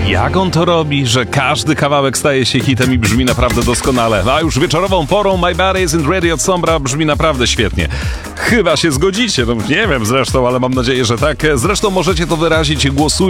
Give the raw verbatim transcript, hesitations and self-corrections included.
Jak on to robi, że każdy kawałek staje się hitem i brzmi naprawdę doskonale. A już wieczorową porą My Body Isn't Ready od Sombra brzmi naprawdę świetnie. Chyba się zgodzicie, no nie wiem zresztą, ale mam nadzieję, że tak. Zresztą możecie to wyrazić głosując